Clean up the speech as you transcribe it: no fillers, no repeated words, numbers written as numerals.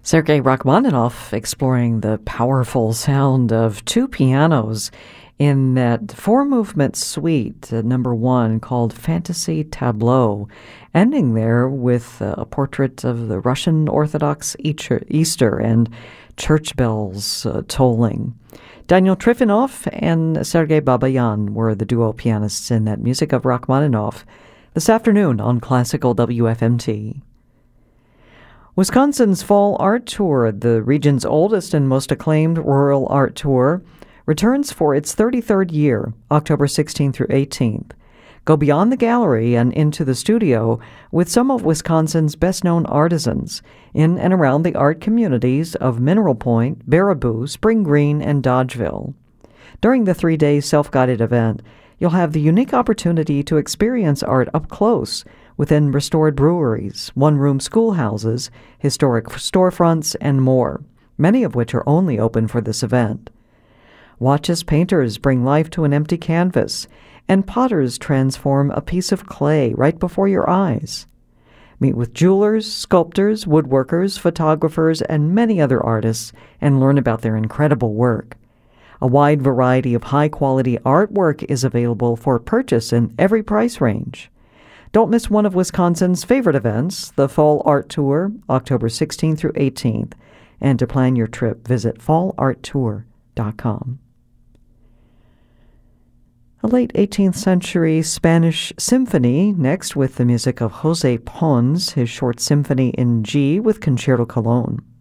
Sergei Rachmaninoff exploring the powerful sound of two pianos in that four-movement suite, number one, called Fantasy Tableau, ending there with a portrait of the Russian Orthodox Easter and church bells tolling. Daniel Trifonov and Sergei Babayan were the duo pianists in that music of Rachmaninoff this afternoon on Classical WFMT. Wisconsin's Fall Art Tour, the region's oldest and most acclaimed rural art tour, returns for its 33rd year, October 16th through 18th. Go beyond the gallery and into the studio with some of Wisconsin's best-known artisans in and around the art communities of Mineral Point, Baraboo, Spring Green, and Dodgeville. During the 3-day self-guided event, you'll have the unique opportunity to experience art up close within restored breweries, one-room schoolhouses, historic storefronts, and more, many of which are only open for this event. Watch as painters bring life to an empty canvas, and potters transform a piece of clay right before your eyes. Meet with jewelers, sculptors, woodworkers, photographers, and many other artists, and learn about their incredible work. A wide variety of high-quality artwork is available for purchase in every price range. Don't miss one of Wisconsin's favorite events, the Fall Art Tour, October 16th through 18th. And to plan your trip, visit fallarttour.com. A late 18th century Spanish symphony, next with the music of José Pons, his short symphony in G with Concerto Cologne.